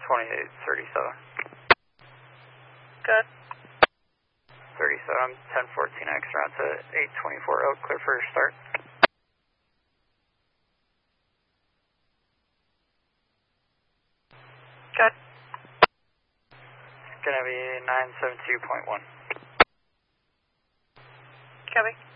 2837. Good. 37, 1014X, route to 824 Oak, clear for your start. Good. It's going to be 972.1. Copy.